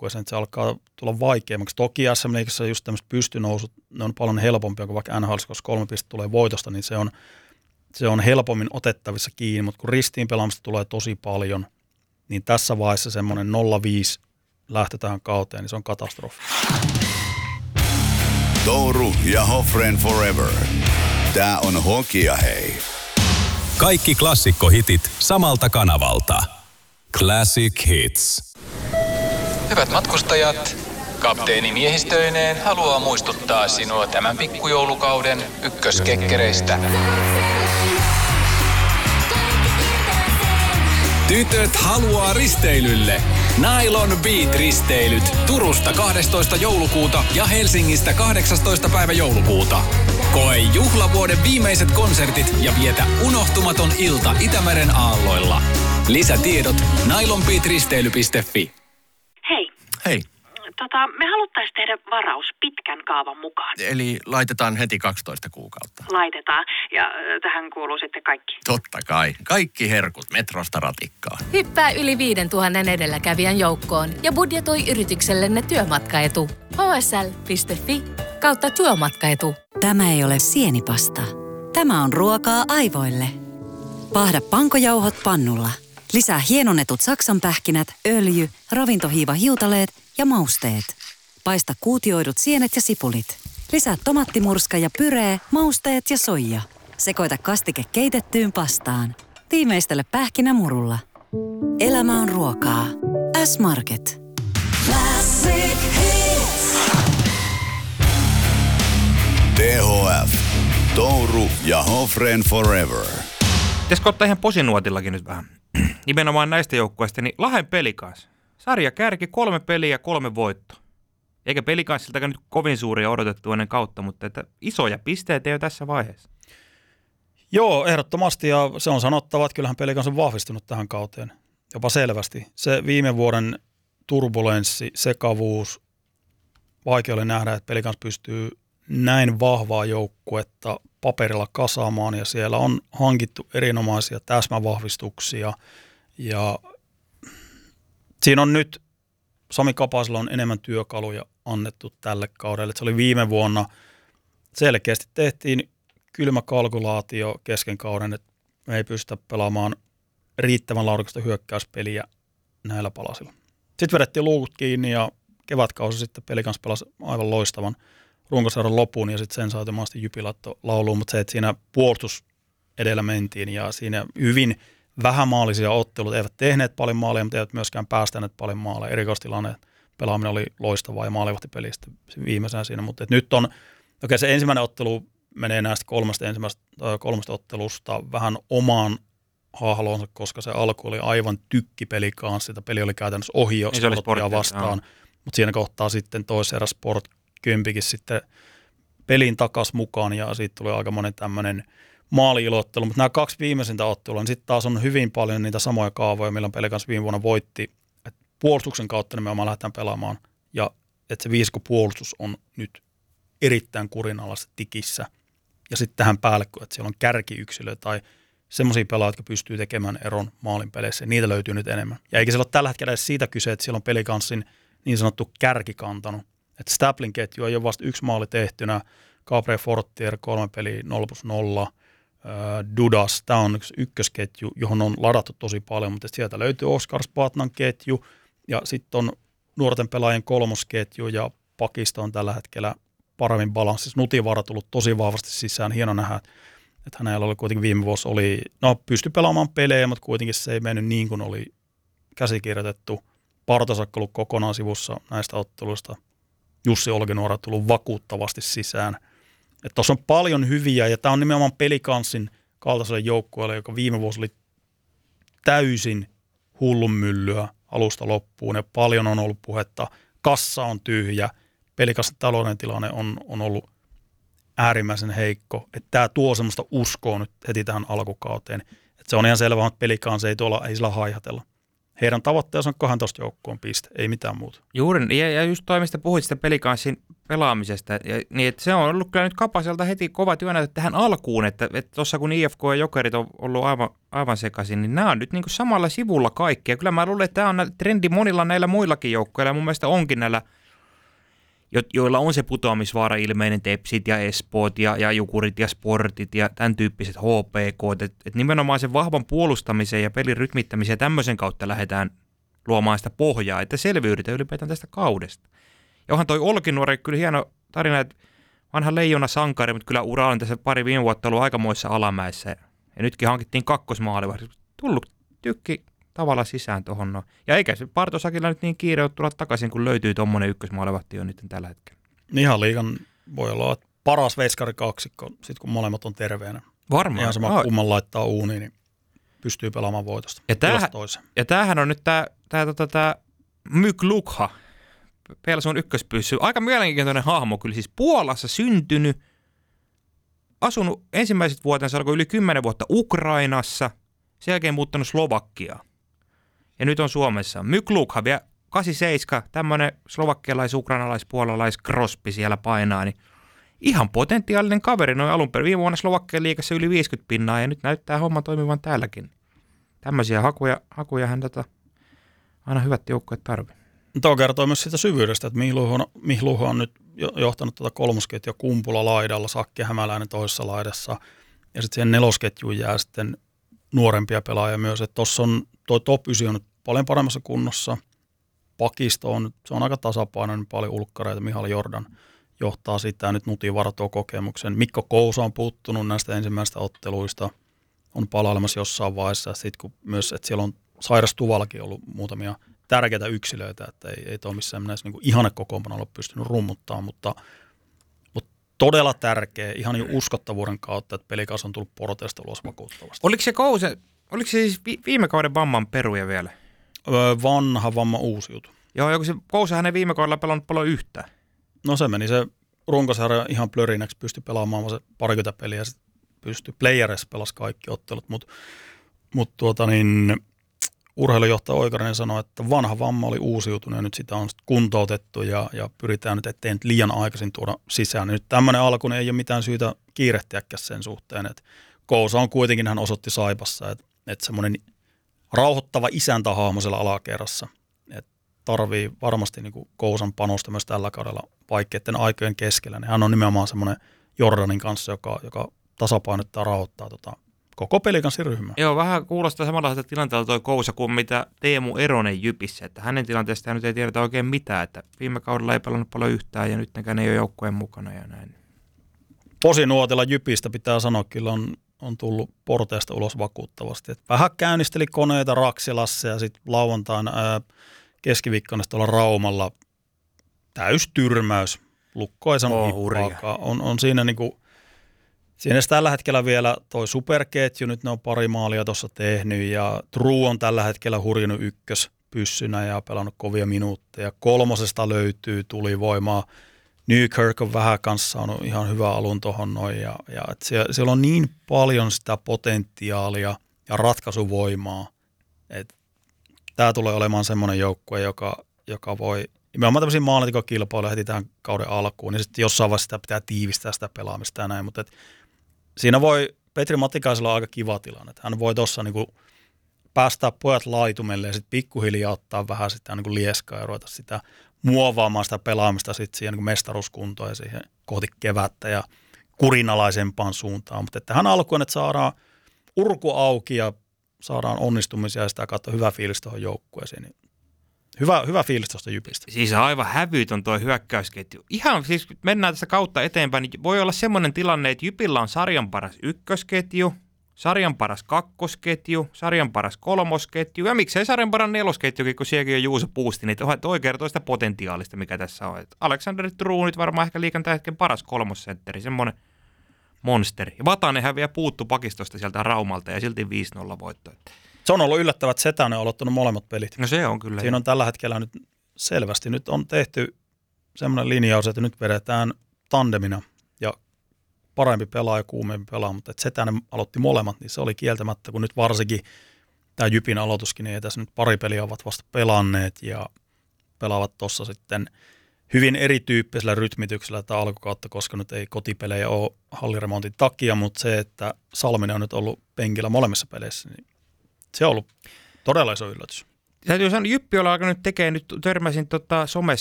joukkueeseen, että se alkaa tulla vaikeammaksi. Toki SM Liigassa just tämmöiset pystynousut, ne on paljon helpompia kuin vaikka NHL, koska 3 pistettä tulee voitosta, niin se on helpommin otettavissa kiinni, mutta kun ristiin pelaamista tulee tosi paljon, niin tässä vaiheessa semmoinen 0-5 lähtö tähän kauteen, niin se on katastrofi. Touru ja Hoffren Forever. Tää on Hoki ja Hei. Kaikki klassikkohitit samalta kanavalta. Classic Hits. Hyvät matkustajat, kapteeni miehistöineen haluaa muistuttaa sinua tämän pikkujoulukauden ykköskekkereistä. Tytöt haluaa risteilylle. Nylon Beat-risteilyt Turusta 12. joulukuuta ja Helsingistä 18. päivä joulukuuta. Koe juhlavuoden viimeiset konsertit ja vietä unohtumaton ilta Itämeren aalloilla. Lisätiedot nylonbeatristeily.fi. Hei. Hei. Me haluttaisiin tehdä varaus pitkän kaavan mukaan. Eli laitetaan heti 12 kuukautta. Laitetaan. Ja tähän kuuluu sitten kaikki. Totta kai. Kaikki herkut Metrosta ratikkaan. Hyppää yli 5000 edelläkävijän joukkoon ja budjetoi yrityksellenne työmatkaetu. hsl.fi/työmatkaetu. Tämä ei ole sienipasta. Tämä on ruokaa aivoille. Paahda pankojauhot pannulla. Lisää hienonnetut saksanpähkinät, öljy, ravintohiiva hiutaleet ja mausteet. Paista kuutioidut sienet ja sipulit. Lisää tomattimurska ja pyree, mausteet ja soija. Sekoita kastike keitettyyn pastaan. Tiimeistele pähkinämurulla. Elämä on ruokaa. S-Market. Classic Hits. THF. Touru ja Hoffren Forever. Pitäisikö ottaa ihan posinuotillakin nyt vähän? Nimenomaan näistä joukkueista, niin Lahden Pelikans. Sarja kärki 3 peliä, 3 voittoa. Eikä Pelikanssiltakaan nyt kovin suuria odotettu ennen kautta, mutta että isoja pisteitä jo tässä vaiheessa. Joo, ehdottomasti, ja se on sanottava, että kyllähän Pelikans on vahvistunut tähän kauteen. Jopa selvästi. Se viime vuoden turbulenssi, sekavuus, vaikea oli nähdä, että Pelikans pystyy näin vahvaa joukkuetta paperilla kasaamaan, ja siellä on hankittu erinomaisia täsmävahvistuksia, ja siinä on nyt, Sami Kapasella on enemmän työkaluja annettu tälle kaudelle. Se oli viime vuonna, selkeästi tehtiin kylmä kalkulaatio kesken kauden, että me ei pystytä pelaamaan riittävän laadukasta hyökkäyspeliä näillä palasilla. Sitten vedettiin luukut kiinni, ja kevätkausi sitten Pelikans pelasi aivan loistavan runkosarjan lopun, ja sitten sensaatiomaisesti Jypi laittoi lauluun, mutta se, että siinä puolustus edellä mentiin, ja siinä hyvin vähämaalisia ottelut, eivät tehneet paljon maaleja, mutta eivät myöskään päästäneet paljon maaleja. Erikoistilanne pelaaminen oli loistavaa ja maalivahtipelistä viimeisenä siinä, mutta nyt on, se ensimmäinen ottelu menee näistä kolmesta ottelusta vähän omaan hahloonsa, koska se alku oli aivan tykkipeli kanssa, sitä peli oli käytännössä ohi jo Sporttia vastaan, mutta siinä kohtaa sitten toisen erä Sport 10 sitten pelin takas mukaan, ja siitä tuli aika monen tämmöinen maali-ilottelu, mutta nämä 2 viimeisintä ottelua, niin sitten taas on hyvin paljon niitä samoja kaavoja, millä Pelikans viime vuonna voitti, että puolustuksen kautta nimenomaan lähdetään pelaamaan, ja että se viisikkopuolustus on nyt erittäin kurinalaisessa tikissä, ja sitten tähän päälle, että siellä on kärkiyksilöä tai semmoisia pelaajia, jotka pystyy tekemään eron maalin peleissä, niitä löytyy nyt enemmän. Ja eikä siellä ole tällä hetkellä edes siitä kyse, että siellä on Pelikansin niin sanottu kärki kantanut, että Staplin ketju ei ole vasta 1 maali tehtynä, Gabriel Fortier 3 peliä 0+0, Dudas, tämä on yksi ykkösketju, johon on ladattu tosi paljon, mutta sieltä löytyy Oskar Spatnan ketju, ja sitten on nuorten pelaajien 3. ketju, ja pakista on tällä hetkellä paremmin balanssissa. Nutivara tullut tosi vahvasti sisään, hieno nähdä, että hänellä oli kuitenkin viime vuosi, pystyi pelaamaan pelejä, mutta kuitenkin se ei mennyt niin kuin oli käsikirjoitettu. Partasakka ollut kokonaan sivussa näistä otteluista. Jussi Olkinuora tullut vakuuttavasti sisään. Tuossa on paljon hyviä, ja tämä on nimenomaan Pelikansin kaltaiselle joukkueelle, joka viime vuosi oli täysin hullunmyllyä alusta loppuun, ja paljon on ollut puhetta. Kassa on tyhjä, Pelikansin talouden tilanne on ollut äärimmäisen heikko, että tämä tuo semmoista uskoa nyt heti tähän alkukauteen. Että se on ihan selvää, että Pelikans ei sillä haihatella. Heidän tavoitteensa on 12 joukkoon piste, ei mitään muuta. Juuri, ja just toi, mistä puhuit sitä pelaamisesta. Ja, niin, että se on ollut kyllä nyt Kapaselta heti kova työnäytö tähän alkuun, että tuossa kun IFK ja Jokerit on ollut aivan sekaisin, niin nämä on nyt niin kuin samalla sivulla kaikki. Ja kyllä mä luulen, että tämä on trendi monilla näillä muillakin joukkoilla, ja mun mielestä onkin näillä, joilla on se putoamisvaara ilmeinen, Tepsit ja Espoot ja Jukurit ja Sportit ja tämän tyyppiset HPK, että nimenomaan sen vahvan puolustamisen ja pelin rytmittämisen ja tämmöisen kautta lähdetään luomaan sitä pohjaa, että selviydytään ylipäätään tästä kaudesta. Ja onhan toi Olkinuori kyllä hieno tarina, että vanha leijona sankari, mutta kyllä ura on tässä pari viime vuotta ollut aikamoissa alamäessä. Ja nytkin hankittiin kakkosmaalivahti. Tullut tykki tavalla sisään tuohon. No. Ja eikä se Partosakilla nyt niin kiire ole tulla takaisin, kun löytyy tuommoinen ykkösmaalivahti jo nyt tällä hetkellä. Ihan liigan voi olla paras veiskarikaksikko, sit kun molemmat on terveenä. Varmaan. Ihan sama kumman laittaa uuniin, niin pystyy pelaamaan voitosta. Ja tämähän on nyt tämä Myk Lukha, Pelsun ykköspyssy. Aika mielenkiintoinen hahmo kyllä, siis Puolassa syntynyt, asunut ensimmäiset vuotensa, alkoi yli 10 vuotta Ukrainassa, sen jälkeen muuttanut Slovakiaan. Ja nyt on Suomessa. Myk Lukha, vielä 87, tämmöinen slovakkialais-ukrainalais-puolalais-crospi siellä painaa, niin ihan potentiaalinen kaveri noin alun perin. Viime vuonna Slovakian liigassa yli 50 pinnaa ja nyt näyttää homma toimivan täälläkin. Tämmöisiä hakuja hän aina hyvät joukkueet tarvii. Tuo kertoo myös siitä syvyydestä, että Mihluho on nyt johtanut tuota kolmosketjua Kumpula laidalla, Sakki Hämäläinen toisessa laidassa ja sitten siihen nelosketjuun jää sitten nuorempia pelaajia myös. Että tuossa on tuo top 9 on nyt paljon paremmassa kunnossa. Pakisto on, se on aika tasapainoinen, paljon ulkkareita. Mihal Jordan johtaa sitä ja nyt Nuti varatoo kokemuksen. Mikko Kousa on puuttunut näistä ensimmäistä otteluista, on palailemassa jossain vaiheessa. Sitten kun myös, että siellä on Sairas Tuvallakin ollut muutamia tärkeitä yksilöitä, että ei tuo missään näissä niin ihannekokoonpanolla ole pystynyt rummuttamaan, mutta todella tärkeä, ihan jo uskottavuuden kautta, että pelikas on tullut Porteesta ulos vakuuttavasti. Oliko se siis viime kauden vamman peruja vielä? Vanha vamma uusiutui. Joo, joku se Kousahan ei viime kaudella pelannut paljon yhtään. No se meni se runkosarja ihan plörinäksi, pystyi pelaamaan se parikymmentä peliä ja sitten pystyi playerissa pelasi kaikki ottelut, mutta urheilujohtaja Oikarinen sanoi, että vanha vamma oli uusiutunut ja nyt sitä on kuntoutettu ja pyritään nyt, ettei nyt liian aikaisin tuoda sisään. Nyt tämmöinen alku niin ei ole mitään syytä kiirehtiäkään sen suhteen, että Kousa on kuitenkin, hän osoitti Saipassa, että semmoinen rauhoittava isäntähahmo siellä alakerrassa, että tarvii varmasti niin kuin Kousan panosta myös tällä kaudella vaikeiden aikojen keskellä, niin hän on nimenomaan semmoinen Jordanin kanssa, joka tasapainottaa, rauhoittaa koko pelikanssiryhmä. Joo, vähän kuulostaa samanlaiselta tilanteelta toi Kousa kuin mitä Teemu Eronen Jypissä, että hänen tilanteestaan nyt ei tiedetä oikein mitään, että viime kaudella ei pelannut paljon yhtään ja nyt nekään ei ole joukkueen mukana ja näin. Posinuotilla Jypistä pitää sanoa, kyllä on tullut Porteesta ulos vakuuttavasti. Että vähän käynnisteli koneita Raksilassa ja sitten lauantaina keskiviikkona tuolla Raumalla täystyrmäys. Lukko ei sano hippaakaan. On siinä niinku, siinä tällä hetkellä vielä toi superketju, nyt ne on pari maalia tuossa tehnyt ja True on tällä hetkellä hurjunut ykköspyssynä ja pelannut kovia minuutteja. Kolmosesta löytyy tulivoimaa. Newkirk on vähän kanssa saanut ihan hyvä alun tuohon noin ja siellä on niin paljon sitä potentiaalia ja ratkaisuvoimaa, että tämä tulee olemaan semmoinen joukkue, joka voi, nimenomaan tämmöisiä maalintekokilpailuja heti tähän kauden alkuun, niin sitten jossain vaiheessa sitä pitää tiivistää sitä pelaamista ja näin, mutta siinä voi, Petri Matikaisella on aika kiva tilanne, että hän voi tuossa niinku päästää pojat laitumelle ja sitten pikkuhiljaa ottaa vähän sitä niinku lieskaa ja ruveta sitä muovaamaan sitä pelaamista sitten siihen niin mestaruuskuntoon ja siihen kohti kevättä ja kurinalaisempaan suuntaan. Mutta tähän alkuun, että saadaan urku auki ja saadaan onnistumisia ja sitä kautta hyvä fiilis tuohon joukkueeseen. Niin hyvä fiilis tuosta Jypistä. Siis aivan hävytön tuo hyökkäysketju. Ihan siis mennään tästä kautta eteenpäin, niin voi olla semmoinen tilanne, että Jypillä on sarjan paras ykkösketju, sarjan paras kakkosketju, sarjan paras kolmosketju ja miksei sarjan paras nelosketjukin, kun sielläkin on Juuso Puusti, niin toi kertoo sitä potentiaalista, mikä tässä on. Alexander True nyt varmaan ehkä liigan tämän hetken paras kolmosentteri, semmoinen monsteri. Ja Vatanen häviää puuttu pakistosta sieltä Raumalta ja silti 5-0 voitto. Se on ollut yllättävää, että Setänen on aloittanut molemmat pelit. No se on kyllä. Siinä on tällä hetkellä nyt selvästi, nyt on tehty semmoinen linjaus, että nyt vedetään tandemina ja parempi pelaaja, kuumempi pelaaja, mutta että Setänen aloitti molemmat, niin se oli kieltämättä, kun nyt varsinkin tämä Jypin aloituskin, niin ei tässä nyt pari peliä ovat vasta pelanneet ja pelaavat tuossa sitten hyvin erityyppisellä rytmityksellä tämä alkukautta, koska nyt ei kotipelejä ole halliremontin takia, mutta se, että Salminen on nyt ollut penkillä molemmissa peleissä, niin se on ollut todella iso yllätys. Täytyy sanoa, Jyppi on alkanut tekemään, nyt törmäsin somessa